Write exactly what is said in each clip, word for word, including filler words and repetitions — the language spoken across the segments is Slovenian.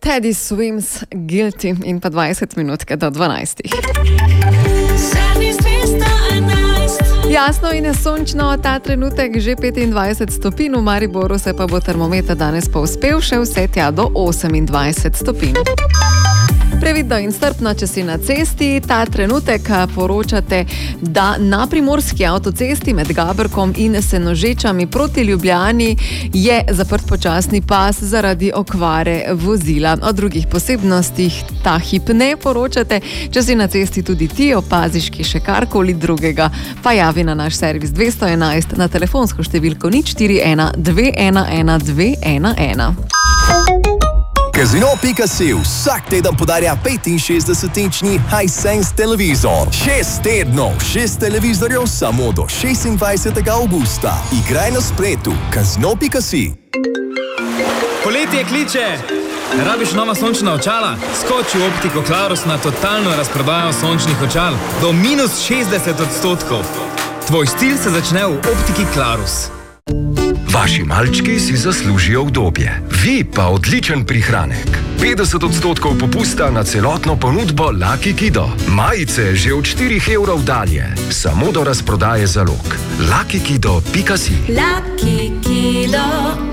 Teddy Swims, Guilty in pa dvajset minutke do dvanajstih. Jasno in je sončno, ta trenutek že petindvajset stopinj, v Mariboru se pa bo termometer danes povzpel še vse tja do osemindvajset stopinj. Previdno in strpno, če si na cesti. Ta trenutek poročate, da na primorski avtocesti med Gaberkom in Senožečami proti Ljubljani je zaprt počasni pas zaradi okvare vozila. O drugih posebnostih ta hip ne poročate. Če si na cesti tudi ti opaziš ki še karkoli drugega, pa javi na naš servis dvesto enajst na telefonsko številko nič štiri ena dve ena ena dve ena ena. Casino pika si vsak teden podarja petinšestdesetinčni Hisense televizor. Šest tednov, šest televizorjev samo do šestindvajsetega avgusta. Igraj na spletu, casino pika si. Poletje kliče! Rabiš nova sončna očala? Skoči v Optiko Clarus na totalno razprodajo sončnih očal do minus šestdeset odstotkov. Tvoj stil se začne v Optiki Clarus. Vaši malčki si zaslužijo udobje, vi pa odličen prihranek. petdeset odstotkov popusta na celotno ponudbo Lucky Kido. Majice že od štirih evrov dalje, samo do razprodaje zalog. lucky kido pika si. Lucky Kido.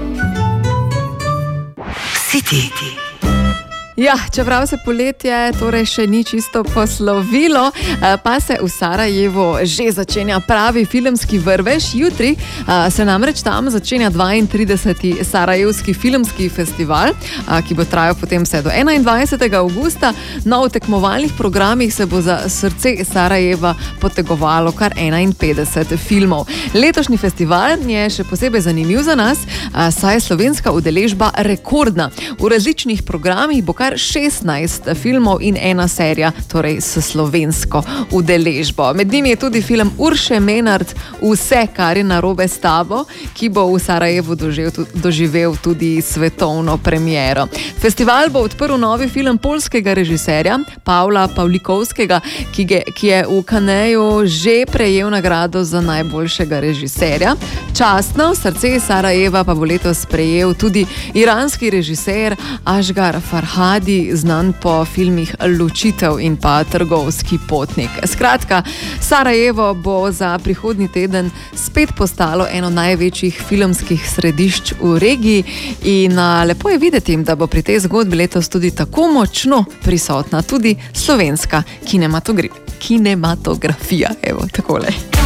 City. Ja, čeprav se poletje torej še ni čisto poslovilo, pa se v Sarajevu že začenja pravi filmski vrvež. Jutri se namreč tam začenja dvaintrideseti Sarajevski filmski festival, ki bo trajal potem vse do enaindvajsetega avgusta. No, v tekmovalnih programih se bo za srce Sarajeva potegovalo kar enainpetdeset filmov. Letošnji festival je še posebej zanimiv za nas, saj je slovenska udeležba rekordna. V različnih programih bo kar šestnajst filmov in ena serija, torej s slovensko udeležbo. Med njimi je tudi film Urše Menart Vse, kar je narobe s tabo, ki bo v Sarajevu doživel, doživel tudi svetovno premiero. Festival bo odprl novi film poljskega režiserja Pavla Pavlikovskega, ki, ge, ki je v Cannesu že prejel nagrado za najboljšega režiserja. Častno srce Sarajeva pa bo letos prejel tudi iranski režiser Asghar Farhadi, znan po filmih Ločitev in pa Trgovski potnik. Skratka, Sarajevo bo za prihodnji teden spet postalo eno največjih filmskih središč v regiji in a, lepo je videti, da bo pri tej zgodbi letos tudi tako močno prisotna tudi slovenska kinematografija. Evo, takole.